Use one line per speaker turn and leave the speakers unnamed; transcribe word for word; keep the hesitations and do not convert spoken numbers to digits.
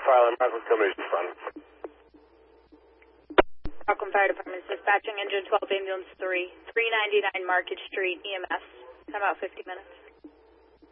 file and Rockland Combination Fund.
Rockland Fire Department dispatching engine twelve ambulance three, three ninety-nine Market Street, E M S. Time out fifty minutes.